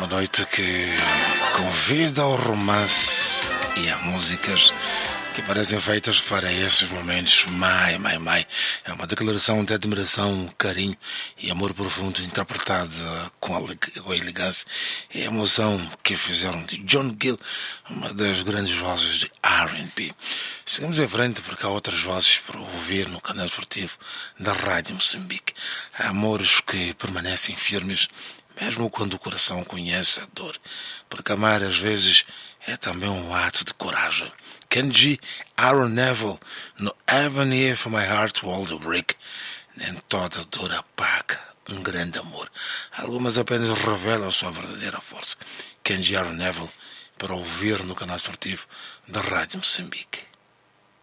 noite que convida ao romance e a músicas que parecem feitas para esses momentos. Mai. É uma declaração de admiração, carinho e amor profundo, interpretada com elegância e emoção que fizeram de John Gill uma das grandes vozes de R&B. Seguimos em frente porque há outras vozes para ouvir no canal esportivo da Rádio Moçambique. Há amores que permanecem firmes mesmo quando o coração conhece a dor, porque amar às vezes é também um ato de coragem. Kenji Aaron Neville, no Even If My Heart Will Break, nem toda dor apaga um grande amor. Algumas apenas revelam a sua verdadeira força. Kenji Aaron Neville, para ouvir no canal esportivo da Rádio Moçambique.